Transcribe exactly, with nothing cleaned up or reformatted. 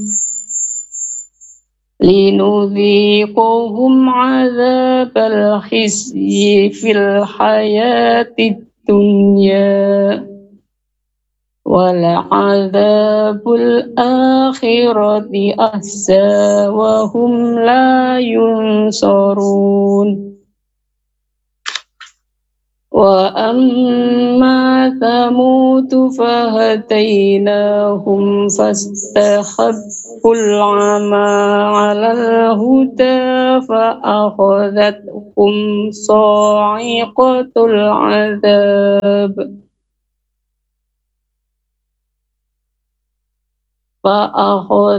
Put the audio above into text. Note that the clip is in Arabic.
لنذيقهم عذاب الخزي في الحياة الدنيا ولعذاب الآخرة أحسى وهم لا ينصرون. وأما ثمود فهديناهم فاستحبوا العمى على الهدى فأخذتهم صاعقة العذاب فأخذ